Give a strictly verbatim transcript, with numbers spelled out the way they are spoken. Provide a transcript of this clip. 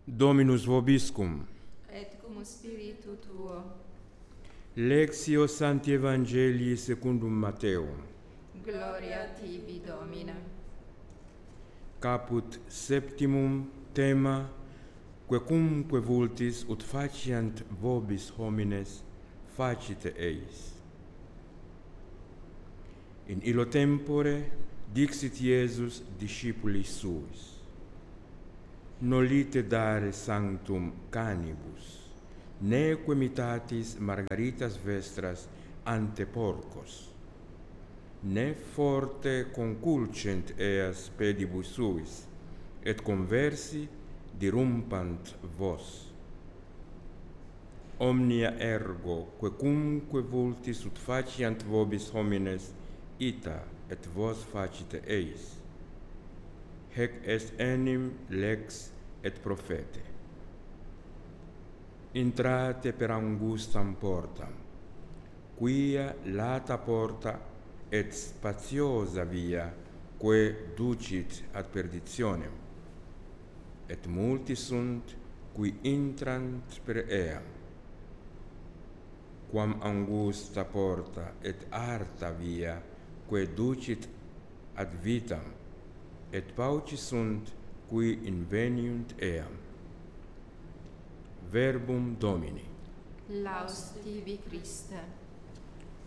Dominus vobiscum. Et cum spiritu tuo. Lectio Sancti Evangelii secundum Mateo. Gloria tibi, Domine. Caput septimum tema, quecumque vultis ut faciant vobis homines, facite eis. In illo tempore dixit Iesus discipulis suis: nolite dare sanctum canibus, neque mitatis margaritas vestras ante porcos, ne forte conculcent eas pedibus suis, et conversi dirumpant vos. Omnia ergo quecumque vultis ut faciant vobis homines, ita et vos facite eis. Hec est enim lex et prophete. Intrate per angustam portam, quia lata porta et spatiosa via, quae ducit ad perditionem, et multi sunt qui intrant per ea. Quam angusta porta et arta via, quae ducit ad vitam, et pauci sunt qui inveniunt eam. Verbum Domini. Laus tibi, Christe.